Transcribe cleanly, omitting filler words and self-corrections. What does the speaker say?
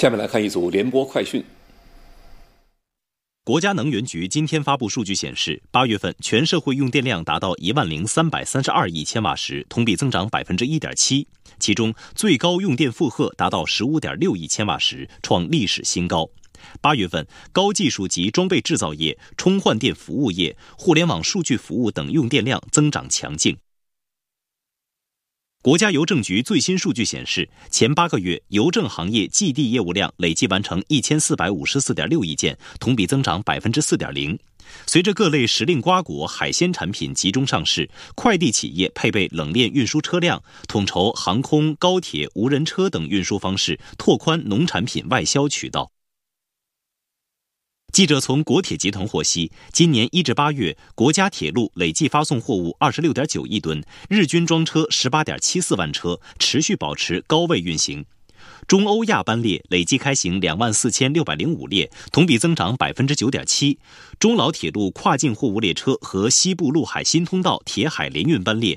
下面来看一组联播快讯。 国家能源局今天发布数据显示，8月份全社会用电量达到10332亿千瓦时，同比增长 1.7%， 其中最高用电负荷达到 15.6亿千瓦时，创历史新高。8月份高技术及装备制造业、充换电服务业、互联网数据服务等用电量增长强劲。国家邮政局最新数据显示，前8个月邮政行业寄递业务量累计完成 1454.6 亿件，同比增长 4.0%。随着各类时令瓜果、海鲜产品集中上市，快递企业配备冷链运输车辆，统筹航空、高铁、无人车等运输方式，拓宽农产品外销渠道。记者从国铁集团获悉，今年1至8月，国家铁路累计发送货物 26.9 亿吨，日均装车 18.74 万车，持续保持高位运行。中欧亚班列累计开行24605列，同比增长 9.7%。中老铁路跨境货物列车和西部陆海新通道铁海联运班列